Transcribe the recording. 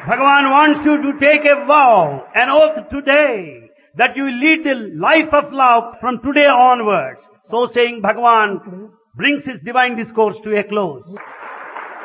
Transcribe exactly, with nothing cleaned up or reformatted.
Bhagavan wants you to take a vow, an oath today, that you will lead the life of love from today onwards. So saying, Bhagavan brings his divine discourse to a close.